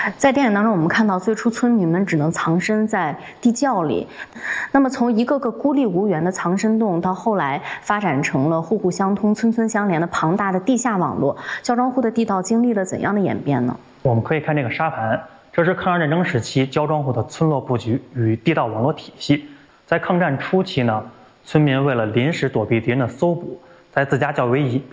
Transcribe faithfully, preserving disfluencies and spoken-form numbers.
在电影当中，我们看到最初村民们只能藏身在地窖里，那么从一个个孤立无援的藏身洞，到后来发展成了户户相通、村村相连的庞大的地下网络，焦庄户的地道经历了怎样的演变呢？ 我们可以看这个沙盘，这是抗日战争时期焦庄户的村落布局与地道网络体系。在抗战初期呢，村民为了临时躲避敌人的搜捕，在自家较为